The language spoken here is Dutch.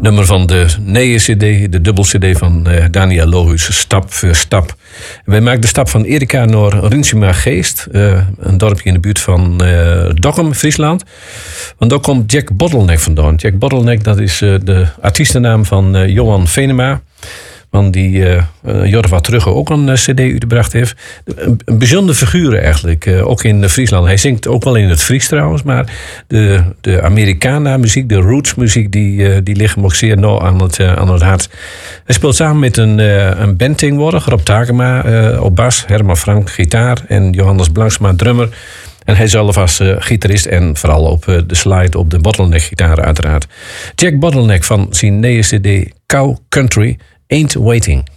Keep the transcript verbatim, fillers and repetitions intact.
nummer van de nieuwe cd, de dubbel cd van uh, Daniel Lohuus, Stap voor Stap. Wij maken de stap van Erika naar Rinsuma Geest, uh, een dorpje in de buurt van uh, Dokkum, Friesland. Want daar komt Jack Bottleneck vandaan. Jack Bottleneck, dat is uh, de artiestennaam van uh, Johan Venema. Man die uh, uh, jaren wat terug ook een uh, cd uitgebracht heeft. Een, een bijzonder figuur eigenlijk, uh, ook in uh, Friesland. Hij zingt ook wel in het Fries trouwens, maar de, de Americana muziek, de roots muziek, die, uh, die liggen hem ook zeer nauw aan het, uh, aan het hart. Hij speelt samen met een, uh, een band tegenwoordig, Rob Takema uh, op bas, Herman Frank gitaar en Johannes Blanksma drummer. En hij zelf als uh, gitarist en vooral op uh, de slide op de Bottleneck gitaar uiteraard. Jack Bottleneck van zijn nieuwe cd Cow Country Ain't Waiting.